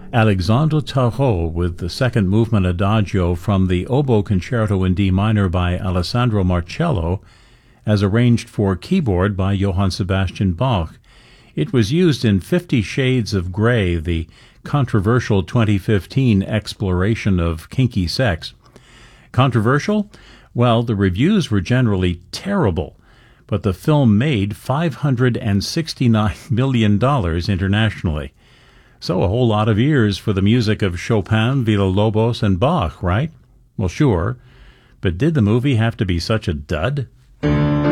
Alexandre Tarot with the second movement Adagio from the Oboe Concerto in D minor by Alessandro Marcello, as arranged for keyboard by Johann Sebastian Bach. It was used in 50 Shades of Grey, the controversial 2015 exploration of kinky sex. Controversial? Well, the reviews were generally terrible, but the film made $569 million internationally. So a whole lot of ears for the music of Chopin, Villa-Lobos, and Bach, right? Well, sure. But did the movie have to be such a dud?